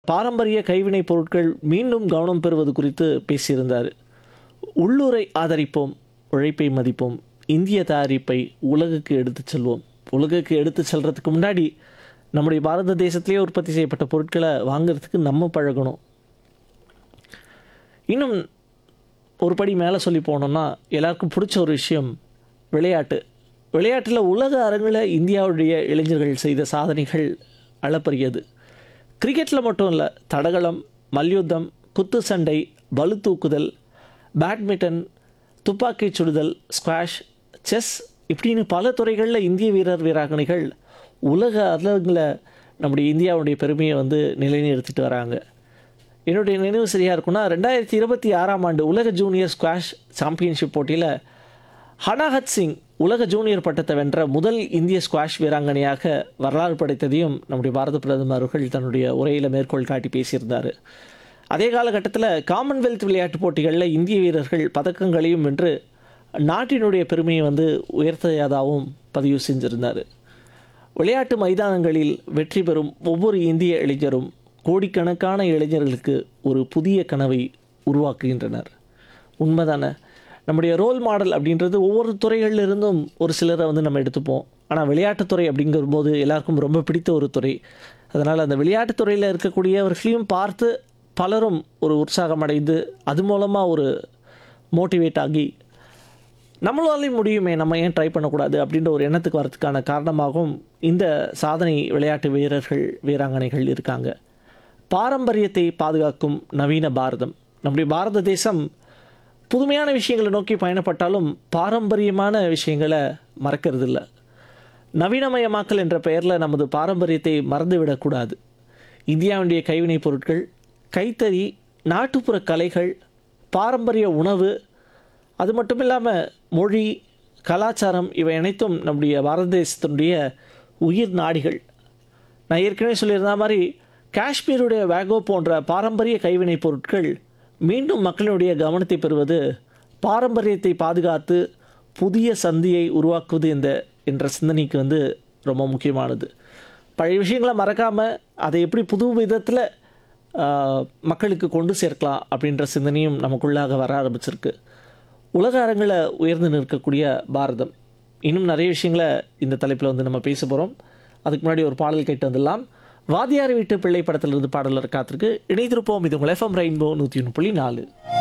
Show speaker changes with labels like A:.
A: பாரம்பரிய கைவினைப் பொருட்கள் மீண்டும் கவனம் பெறுவது குறித்து பேசியிருந்தார். உள்ளூரை ஆதரிப்போம், உழைப்பை மதிப்போம், இந்திய தயாரிப்பை உலகுக்கு எடுத்துச் செல்வோம். உலகுக்கு எடுத்துச் செல்றதுக்கு முன்னாடி நம்முடைய பாரத தேசத்திலேயே உற்பத்தி செய்யப்பட்ட பொருட்களை வாங்குறதுக்கு நம்ம பழகணும். இன்னும் ஒரு படி மேலே சொல்லி போனோம்னா, எல்லாருக்கும் பிடிச்ச ஒரு விஷயம் விளையாட்டு. விளையாட்டில் உலக அரங்கில் இந்தியாவுடைய இளைஞர்கள் செய்த சாதனைகள் அளப்பரியது. கிரிக்கெட்டில் மட்டும் இல்லை, தடகளம், மல்யுத்தம், குத்து சண்டை, பளு தூக்குதல், பேட்மிண்டன், துப்பாக்கிச் சுடுதல், ஸ்குவாஷ், செஸ் இப்படின்னு பல துறைகளில் இந்திய வீரர் வீராங்கனைகள் உலக அளவில் நம்முடைய இந்தியாவுடைய பெருமையை நிலைநிறுத்திட்டு வராங்க. என்னுடைய நினைவு சரியாக இருக்குன்னா, 2026ஆம் ஆண்டு உலக ஜூனியர் ஸ்குவாஷ் சாம்பியன்ஷிப் போட்டியில் ஹனாஹத் சிங் உலக ஜூனியர் பட்டத்தை வென்ற முதல் இந்திய ஸ்குவாஷ் வீராங்கனையாக வரலாறு படைத்ததையும் நம்முடைய பாரத பிரதமர் அவர்கள் தன்னுடைய உரையில் மேற்கோள் காட்டி பேசியிருந்தார். அதே காலகட்டத்தில் காமன்வெல்த் விளையாட்டுப் போட்டிகளில் இந்திய வீரர்கள் பதக்கங்களையும் வென்று நாட்டினுடைய பெருமையை உயர்த்தியதாகவும் பதிவு செஞ்சிருந்தார். விளையாட்டு மைதானங்களில் வெற்றி பெறும் ஒவ்வொரு இந்திய இளைஞரும் கோடிக்கணக்கான இளைஞர்களுக்கு ஒரு புதிய கனவை உருவாக்குகின்றனர். உண்மைதானே? நம்முடைய ரோல் மாடல் அப்படின்றது ஒவ்வொரு துறைகளிலிருந்தும் ஒரு சிலரை நம்ம எடுத்துப்போம். ஆனால் விளையாட்டுத்துறை அப்படிங்கும்போது எல்லாருக்கும் ரொம்ப பிடித்த ஒரு துறை. அதனால் அந்த விளையாட்டுத்துறையில் இருக்கக்கூடியவர்களையும் பார்த்து பலரும் ஒரு உற்சாகம் அடைந்து அது மூலமாக ஒரு மோட்டிவேட் ஆகி நம்மளாலையும் முடியுமே, நம்ம ஏன் ட்ரை பண்ணக்கூடாது அப்படின்ற ஒரு எண்ணத்துக்கு வரதுக்கான காரணமாகவும் இந்த சாதனை விளையாட்டு வீரர்கள் வீராங்கனைகள் இருக்காங்க. பாரம்பரியத்தை பாதுகாக்கும் நவீன பாரதம். நம்முடைய பாரத தேசம் புதுமையான விஷயங்களை நோக்கி பயணப்பட்டாலும் பாரம்பரியமான விஷயங்களை மறக்கிறது இல்லை. நவீனமயமாக்கல் என்ற பெயரில் நமது பாரம்பரியத்தை மறந்துவிடக்கூடாது. இந்தியாவுடைய கைவினைப் பொருட்கள், கைத்தறி, நாட்டுப்புற கலைகள், பாரம்பரிய உணவு, அது மட்டும் இல்லாமல் மொழி, கலாச்சாரம் இவை அனைத்தும் நம்முடைய பாரத தேசத்தினுடைய உயிர் நாடிகள். நான் ஏற்கனவே சொல்லியிருந்த மாதிரி காஷ்மீருடைய வேகோ போன்ற பாரம்பரிய கைவினைப் பொருட்கள் மீண்டும் மக்களுடைய கவனத்தை பெறுவது, பாரம்பரியத்தை பாதுகாத்து புதிய சந்தியை உருவாக்குவது என்ற சிந்தனைக்கு ரொம்ப முக்கியமானது. பழைய விஷயங்களை மறக்காமல் அதை எப்படி புது விதத்தில் மக்களுக்கு கொண்டு சேர்க்கலாம் அப்படின்ற சிந்தனையும் நமக்குள்ளாக வர ஆரம்பிச்சிருக்கு. உலக அரங்கில் உயர்ந்து நிற்கக்கூடிய பாரதம். இன்னும் நிறைய விஷயங்களை இந்த தலைப்பில் நம்ம பேச போகிறோம். அதுக்கு முன்னாடி ஒரு பாடல் கேட்டு வந்துடலாம். வாதியார் வீட்டு பிள்ளை படத்திலிருந்து பாடலர் காத்திருக்கு. இணைந்திருப்போம். இது உங்கள் FM ரெயின்போ 101.4.